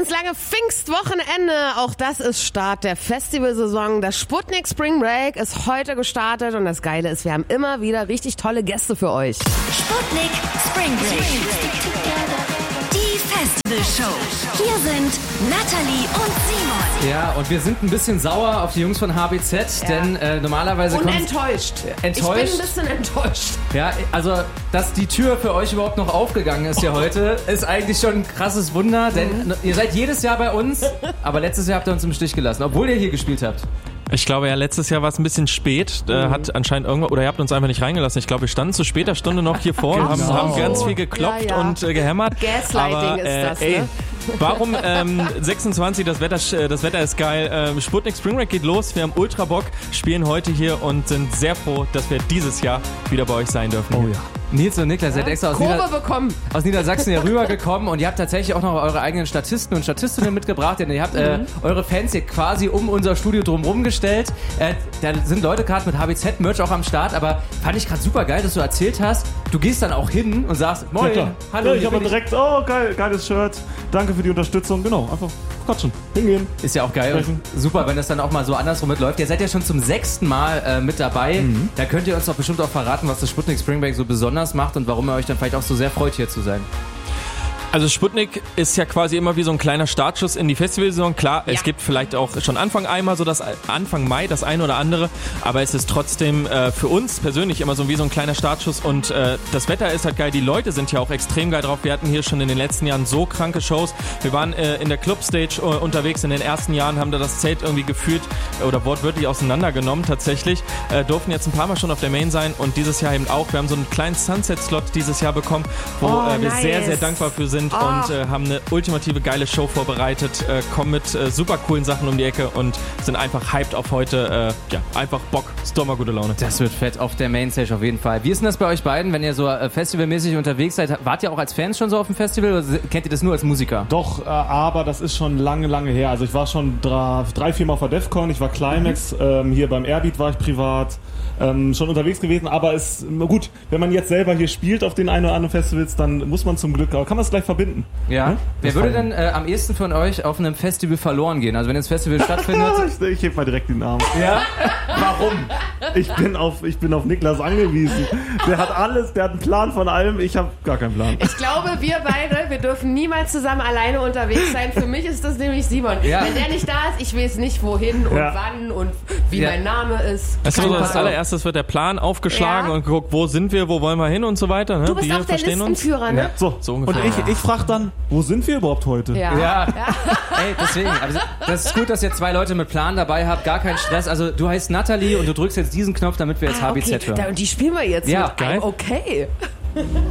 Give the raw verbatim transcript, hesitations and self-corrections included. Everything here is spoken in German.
ins lange Pfingstwochenende. Auch das ist Start der Festivalsaison. Das Sputnik Spring Break ist heute gestartet und das Geile ist, wir haben immer wieder richtig tolle Gäste für euch. Sputnik Spring Break. Die Festivalshow. Hier sind Natalie und Simon. Ja, und wir sind ein bisschen sauer auf die Jungs von H B Z, Ja. denn äh, normalerweise Und kommt... enttäuscht. Enttäuscht? Ich bin ein bisschen enttäuscht. Ja, also, dass die Tür für euch überhaupt noch aufgegangen ist hier heute, ist eigentlich schon ein krasses Wunder, denn ihr seid jedes Jahr bei uns, aber letztes Jahr habt ihr uns im Stich gelassen, obwohl ihr hier gespielt habt. Ich glaube ja, letztes Jahr war es ein bisschen spät, äh, hat anscheinend irgendwo, oder ihr habt uns einfach nicht reingelassen. Ich glaube, wir standen zu später Stunde noch hier vor und haben, Genau. haben ganz viel geklopft Ja, ja. und äh, gehämmert. Gaslighting Aber, ist das, ey, ne? Warum ähm, sechsundzwanzig, das Wetter, das Wetter ist geil. Ähm, Sputnik Spring Break geht los, wir haben ultra Bock, spielen heute hier und sind sehr froh, dass wir dieses Jahr wieder bei euch sein dürfen. Oh ja. Nils und Niklas, ihr seid extra aus, Kurve Nieder- bekommen. aus Niedersachsen hier rübergekommen und ihr habt tatsächlich auch noch eure eigenen Statisten und Statistinnen mitgebracht, denn ihr habt äh, eure Fans hier quasi um unser Studio drumherum gestellt. Äh, da sind Leute gerade mit H B Z-Merch auch am Start, aber fand ich gerade super geil, dass du erzählt hast, du gehst dann auch hin und sagst, moin, Ja, hallo. ja, ich hier habe bin direkt, oh geil, geiles Shirt, danke für die Unterstützung, genau, einfach quatschen, hingehen. Ist ja auch geil Sprechen. und super, wenn das dann auch mal so andersrum mitläuft. Ihr seid ja schon zum sechsten Mal äh, mit dabei. Mhm. Da könnt ihr uns doch bestimmt auch verraten, was das Sputnik Spring Break so besonders macht und warum ihr euch dann vielleicht auch so sehr freut, hier zu sein. Also Sputnik ist ja quasi immer wie so ein kleiner Startschuss in die Festivalsaison. Klar, Ja. es gibt vielleicht auch schon Anfang einmal so das Anfang Mai das eine oder andere, aber es ist trotzdem äh, für uns persönlich immer so wie so ein kleiner Startschuss und äh, das Wetter ist halt geil, die Leute sind ja auch extrem geil drauf. Wir hatten hier schon in den letzten Jahren so kranke Shows. Wir waren äh, in der Clubstage äh, unterwegs in den ersten Jahren, haben da das Zelt irgendwie gefühlt oder wortwörtlich auseinandergenommen tatsächlich. Äh, durften jetzt ein paar Mal schon auf der Main sein und dieses Jahr eben auch. Wir haben so einen kleinen Sunset-Slot dieses Jahr bekommen, wo Oh, äh, wir nice. sehr, sehr dankbar für sind. Oh. Und äh, haben eine ultimative geile Show vorbereitet, äh, kommen mit äh, super coolen Sachen um die Ecke und sind einfach hyped auf heute. Äh, ja, einfach Bock, Stormer, gute Laune. Das wird fett auf der Mainstage auf jeden Fall. Wie ist denn das bei euch beiden, wenn ihr so äh, festivalmäßig unterwegs seid? Wart ihr auch als Fans schon so auf dem Festival oder kennt ihr das nur als Musiker? Doch, äh, aber das ist schon lange, lange her. Also ich war schon drei, drei vier Mal auf der DEFCON, ich war Climax, mhm. ähm, hier beim Airbeat war ich privat, ähm, schon unterwegs gewesen, aber es gut, wenn man jetzt selber hier spielt auf den ein oder anderen Festivals, dann muss man zum Glück, aber kann man es gleich verbinden. Ja. Hm? Wer Das würde war- denn äh, am ehesten von euch auf einem Festival verloren gehen? Also wenn das Festival stattfindet. ich, ich heb mal direkt den Arm. Ja? Warum? Ich bin auf, ich bin auf Niklas angewiesen. Der hat alles, der hat einen Plan von allem, ich habe gar keinen Plan. Ich glaube, wir beide, wir dürfen niemals zusammen alleine unterwegs sein. Für mich ist das nämlich Simon. Ja. Wenn der nicht da ist, ich weiß nicht wohin und Ja. wann und wie Ja. mein Name ist. Das ist Keine so das Ahnung. allererstes wird der Plan aufgeschlagen Ja. und geguckt, wo sind wir, wo wollen wir hin und so weiter. Ne? Du bist Wir auch der verstehen uns. Listenführer, ne? So, So und ungefähr. ich, ich frage dann, wo sind wir überhaupt heute? Ja. Ja. Ey, deswegen. Also, das ist gut, dass ihr zwei Leute mit Plan dabei habt. Gar kein Stress. Also du heißt Natalie und du drückst jetzt diesen Knopf, damit wir jetzt Ah, H B Z okay. hören. Da, und die spielen wir jetzt Ja, mit geil. ein. Okay.